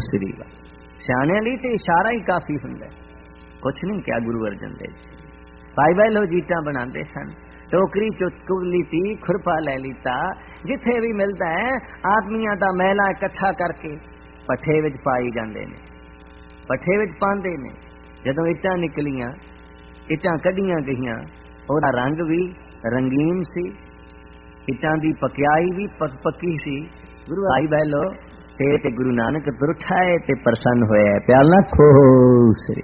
ਸ੍ਰੀ ਵਾਹਿਗੁਰੂ। ਸਿਆਣਿਆਂ ਲਈ ਤੇ ਇਸ਼ਾਰਾ ਹੀ ਕਾਫੀ ਹੁੰਦਾ, ਕੁਛ ਨਹੀਂ ਕਿਹਾ ਗੁਰੂ ਅਰਜਨ ਦੇਵ ਜੀ। ਭਾਈ ਬਹਿਲੋ ਜੀਟਾਂ ਬਣਾਉਂਦੇ ਸਨ, ਟੋਕਰੀ ਚੁੱਕ ਲੀਤੀ, ਖੁਰਪਾ ਲੈ ਲੀਤਾ, ਜਿੱਥੇ ਵੀ ਮਿਲਦਾ ਹੈ ਆਦਮੀਆਂ ਦਾ ਮੈਲਾ ਇਕੱਠਾ ਕਰਕੇ ਪੱਠੇ ਵਿੱਚ ਪਾਈ ਜਾਂਦੇ ਨੇ, ਪੱਠੇ ਵਿੱਚ ਪਾਉਂਦੇ ਨੇ। ਜਦੋਂ ਇੱਟਾਂ ਨਿਕਲੀਆਂ, ਇੱਟਾਂ ਕੱਢੀਆਂ ਗਈਆਂ, ਉਹਦਾ ਰੰਗ ਵੀ ਰੰਗੀਨ ਸੀ, ਇੱਟਾਂ ਦੀ ਪਕਿਆਈ ਵੀ ਪੱਕੀ ਸੀ। ਗੁਰੂ ਭਾਈ ਬਹਿਲੋ ਤੇ ਗੁਰੂ ਨਾਨਕ ਤੁਰਠਾ ਹੈ ਤੇ ਪ੍ਰਸੰਨ ਹੋਇਆ, ਪਿਆਲਾ ਖੋ ਸ੍ਰੀ।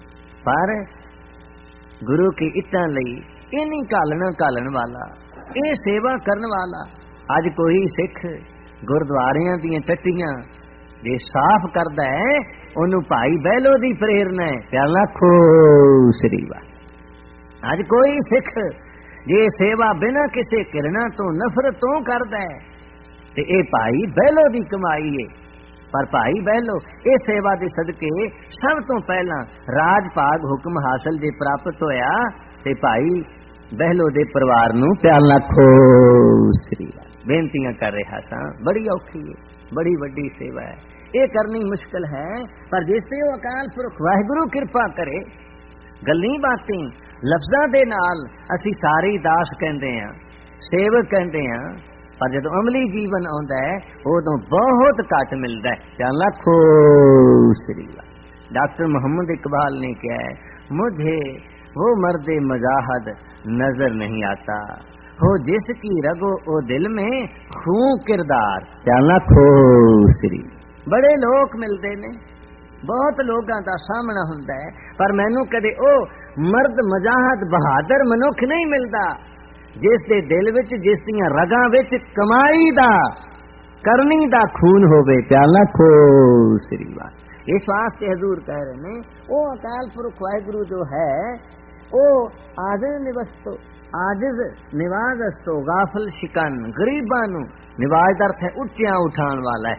ਪਰ ਗੁਰੂ ਕੀ ਇੱਟਾਂ ਲਈ ਇਹ ਨਹੀਂ ਘਾਲਣ ਵਾਲਾ, ਇਹ ਸੇਵਾ ਕਰਨ ਵਾਲਾ। ਅੱਜ ਕੋਈ ਸਿੱਖ ਗੁਰਦੁਆਰਿਆਂ ਦੀਆਂ ਟੱਟੀਆਂ ਜੇ ਸਾਫ਼ ਕਰਦਾ ਹੈ, ਉਹਨੂੰ ਭਾਈ ਬਹਿਲੋ ਦੀ ਪ੍ਰੇਰਨਾ ਹੈ, ਪਿਆਲਾ ਖੋ ਸ੍ਰੀ ਵਾਹਿਗੁਰੂ। ਅੱਜ ਕੋਈ ਸਿੱਖ ਜੇ ਸੇਵਾ ਬਿਨਾਂ ਕਿਸੇ ਕਿਰਨਾ ਤੋਂ ਨਫ਼ਰਤ ਤੋਂ ਕਰਦਾ ਹੈ ਤੇ ਇਹ ਭਾਈ ਬਹਿਲੋ ਦੀ ਕਮਾਈ ਹੈ। ਪਰ ਭਾਈ ਬਹਿਲੋ ਇਹ ਸੇਵਾ ਦੇ ਸਦਕੇ ਸਭ ਤੋਂ ਪਹਿਲਾਂ ਰਾਜ ਭਾਗ ਹੁਕਮ ਹਾਸਲ ਜੇ ਪ੍ਰਾਪਤ ਹੋਇਆ ਤੇ ਭਾਈ ਬਹਿਲੋ ਦੇ ਪਰਿਵਾਰ ਨੂੰ ਪਿਆਲਾ ਖੋ ਸ੍ਰੀ ਵਾਹਿਗੁਰੂ। ਬੇਨਤੀਆਂ ਕਰ ਰਿਹਾ ਸਾਂ, ਬੜੀ ਔਖੀ ਹੈ, ਬੜੀ ਵੱਡੀ ਸੇਵਾ ਹੈ, ਇਹ ਕਰਨੀ ਮੁਸ਼ਕਿਲ ਹੈ। ਪਰ ਜਿਸ ਤੇ ਉਹ ਅਕਾਲ ਪੁਰਖ ਵਾਹਿਗੁਰੂ ਕਿਰਪਾ ਕਰੇ, ਗੱਲਾਂ ਬਾਤਾਂ ਲਫ਼ਜ਼ਾਂ ਦੇ ਨਾਲ ਅਸੀਂ ਸਾਰੇ ਦਾਸ ਕਹਿੰਦੇ ਹਾਂ, ਸੇਵਕ ਕਹਿੰਦੇ ਹਾਂ, ਪਰ ਜਦੋਂ ਅਮਲੀ ਜੀਵਨ ਆਉਂਦਾ ਹੈ ਉਦੋਂ ਬਹੁਤ ਘੱਟ ਮਿਲਦਾ ਹੈ। ਪਿਆਲਾ ਖੋ ਸ੍ਰੀ ਵਾਹਿਗੁਰੂ। ਡਾਕਟਰ ਮੁਹੰਮਦ ਇਕਬਾਲ ਨੇ ਕਿਹਾ ਹੈ, ਮੁਝੇ वो मर्दे मजाहद नजर नहीं आता हो जिसकी रगो ओ दिल में खूं किरदार। प्याला खो स੍ਰੀ। बड़े लोग मिलते ने, बहुत लोगों का सामना हुंदा है, पर मैनू कदे ओ मर्द मजाहद बहादुर मनुख नहीं मिलता जिस दे दिल विच, जिस दियां रगां विच कमाई दा करनी दा खून होवे। प्याला खो स੍ਰੀ वाहिगुरू। इस वास्ते हजूर कह रहे ने, ओ अकाल पुरख वाहिगुरू जो है ओ आजिज निवस्तो, आजिज निवाजस्तो गाफल शिकन। गरीबां नू निवाज अर्थ है उच्चियां उठाण वाला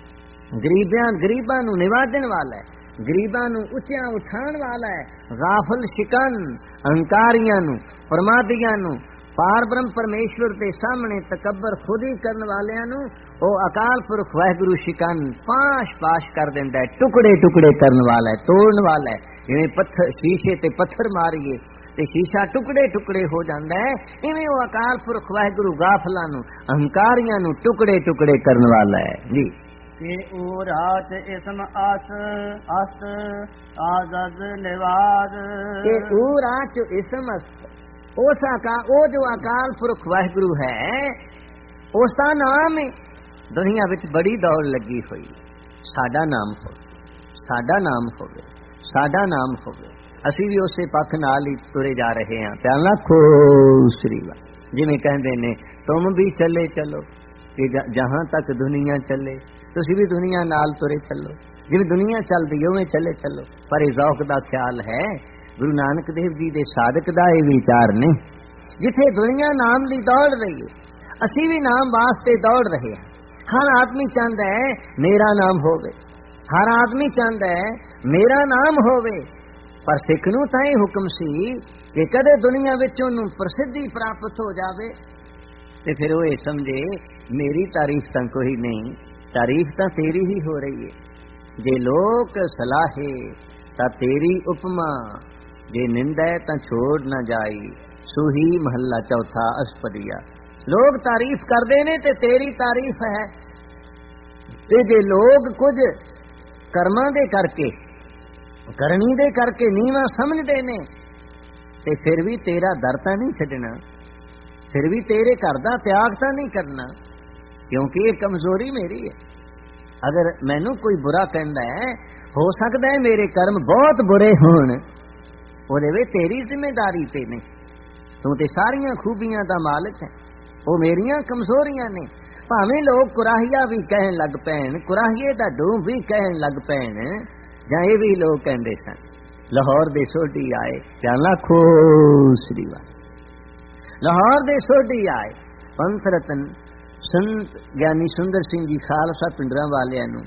है, गरीबां नू निवाजन वाला है, गरीबां नू उच्चियां उठाण वाला है। गाफल शिकन अहंकारियां नू, प्रमादियां नू, पार ब्रह्म परमेश्वर के सामने तकबर खुद ही करने वालियां नू ओ अकाल पुरख वाहिगुरू शिकन पाश पाश कर देंदा है, टुकड़े टुकड़े करने वाला है, तोड़ने वाला है। जिवें पत्थर शीशे ते पत्थर मारिए ते शीशा टुकड़े टुकड़े हो जाता है, इवें वो अकाल पुरख वाहिगुरू गाफलां नू, अहंकारियां नू टुकड़े टुकड़े करने वाला है जी। के ऊराच इसम आस अस आजज निवाज। के ऊराच इसम अस, ओ जो अकाल पुरख वाहिगुरू है उसका नाम है। दुनिया विच बड़ी दौड़ लगी हुई, साडा नाम हो, साडा नाम होवे, साडा नाम होवे। असी भी उसे पख नाल ही तुरे जा रहे हैं। प्याला खो स੍ਰੀ वाहिगुरू। जिवें कहंदे ने, तुम भी चले चलो कि जहां तक दुनिया चले, तुसी भी दुनिया नाल तुरे चलो। जिवें दुनिया चलदी उवें चले चलो। पर इह ज़ौक दा ख्याल है गुरु नानक देव जी दे साधक दा इह विचार नहीं। जिथे दुनिया नाम दी दौड़ रही है, असी भी नाम वास्ते दौड़ रहे हैं। हर आदमी चाहता है मेरा नाम होवे, हर आदमी चाहता है मेरा नाम होवे। पर सिख नूं तां इह हुक्म सी कि कदे दुनिया विच उहनूं प्रसिद्धि प्राप्त हो जावे ते फिर वो समझे मेरी तारीफ तां कोई नहीं, तारीफ तां तेरी ही हो रही है। जे लोक सलाहे तां तेरी उपमा, जे निंदा तां छोड़ ना जाई। सूही महला चौथा अष्टपदिया। लोग तारीफ करते ने ते तेरी तारीफ है, ते जे लोग कुछ कर्मां दे करके, करनी दे करके नीवा समझते ने ते फिर भी तेरा दर तां नहीं छड्डना, फिर भी तेरे घर दा त्याग तां नहीं करना, क्योंकि ये कमजोरी मेरी है। अगर मैनू कोई बुरा कहता है, हो सकता है मेरे कर्म बहुत बुरे होण, ओहदे वे तेरी जिम्मेदारी ते नहीं। तू ते सारियां खूबियां दा मालिक है, वो मेरियां कमजोरियां ने। भावें लोग कुराहिया भी कहन लग पैण, कुराहिए दा डूब भी कहन लग पैण, जां ये भी लोग कहंदे सन। लाहौर दे सोढी आए, प्याला खो स੍ਰੀ वाहिगुरू। लाहौर दे सोढी आए पंथ रतन संत ज्ञानी सुंदर सिंह जी खालसा पिंडरां वालियां नूं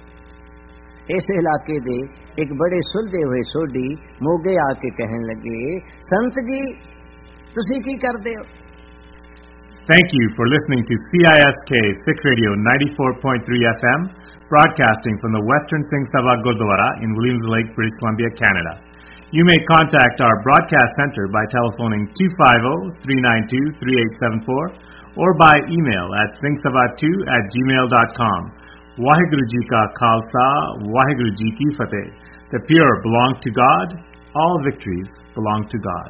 इस इलाके दे एक बड़े सुलझे हुए सोढी मोगे आके कहन लगे, संत जी तुसी की करदे हो? Thank you for listening to CISK Sikh Radio 94.3 FM, broadcasting from the Western Singh Sabha Gurdwara in Williams Lake, British Columbia, Canada. You may contact our broadcast center by telephoning 250-392-3874 or by email at singhsabha2@gmail.com. Waheguru Ji Ka Khalsa, Waheguru Ji Ki Fateh. The pure belong to God. All victories belong to God.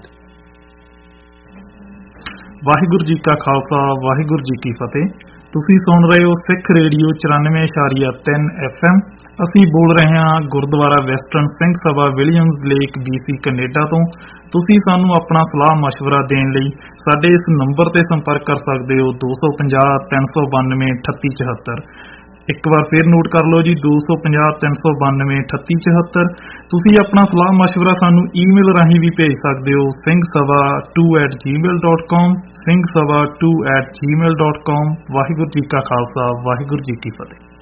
Waheguru ji ਕਾ ਖਾਲਸਾ, ਵਾਹਿਗੁਰੂ ਜੀ ਕੀ ਫਤਿਹ। ਤੁਸੀਂ ਸੁਣ ਰਹੇ ਹੋ ਸਿੱਖ radio 94.3 FM। ਅਸੀਂ ਬੋਲ ਰਹੇ ਹਾਂ Gurdwara western Singh Sabha Williams lake BC Canada ਤੋਂ। ਤੁਸੀਂ ਸਾਨੂੰ ਆਪਣਾ ਸਲਾਹ ਮਸ਼ਵਰਾ ਦੇਣ ਲਈ ਸਾਡੇ ਇਸ ਨੰਬਰ ਤੇ ਸੰਪਰਕ ਕਰ ਸਕਦੇ ਹੋ 250-392-3874। ਇੱਕ ਵਾਰ ਫਿਰ ਨੋਟ ਕਰ ਲਓ ਜੀ, 250-392-3874। ਤੁਸੀਂ ਆਪਣਾ ਸਲਾਹ ਮਸ਼ਵਰਾ ਸਾਨੂੰ ਈਮੇਲ ਰਾਹੀਂ ਵੀ ਭੇਜ ਸਕਦੇ ਹੋ singhsabha2@gmail.com, singhsabha2@gmail.com। ਵਾਹਿਗੁਰੂ ਜੀ ਕਾ ਖਾਲਸਾ, ਵਾਹਿਗੁਰੂ ਜੀ ਕੀ ਫਤਿਹ।